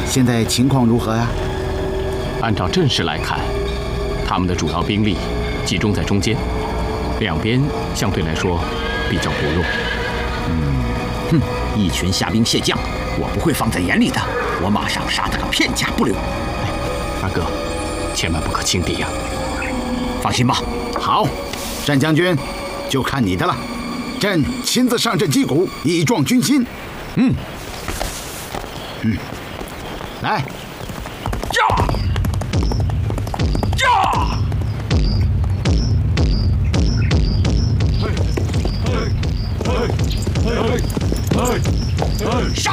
现在情况如何呀？ 按照阵势来看，他们的主要兵力集中在中间，两边相对来说比较薄弱。 一群虾兵蟹将，我不会放在眼里的，我马上杀得个片甲不留。 二哥，千万不可轻敌呀！ 放心吧。 好，战将军，就看你的了。朕亲自上阵击鼓，以壮军心。来。 杀！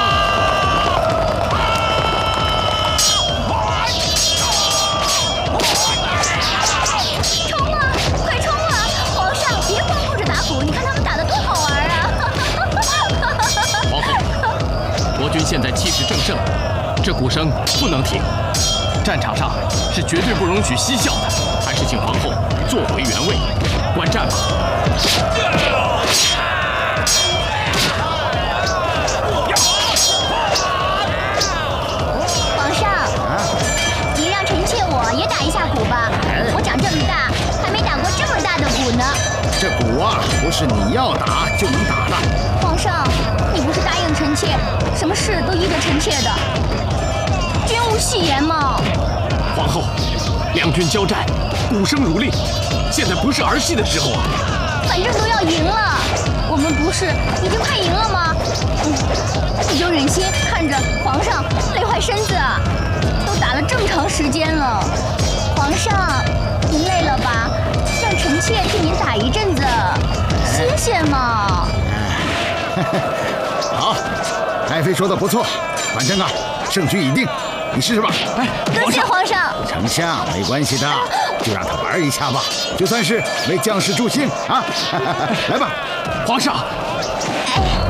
冲啊！快冲啊！皇上，别光顾着打鼓，你看他们打得多好玩啊！ 皇后，国军现在气势正盛，这鼓声不能停。战场上是绝对不容许嬉笑的，还是请皇后坐回原位，观战吧。 皇上，你让臣妾我也打一下鼓吧。我长这么大，还没打过这么大的鼓呢。 这鼓啊，不是你要打就能打的。 皇上，你不是答应臣妾，什么事都依着臣妾的，君无戏言嘛。 皇后，两军交战，鼓声如令，现在不是儿戏的时候啊！ 反正都要赢了，我们不是已经快赢了吗？你就忍心看着皇上累坏身子啊？都打了这么长时间了，皇上，您累了吧？让臣妾替您打一阵子，歇歇嘛。 好，爱妃说的不错，反正啊，胜局已定，你试试吧。 多谢皇上。 丞相，没关系的，就让他玩一下吧，就算是为将士助兴啊。来吧， 皇上。 哎。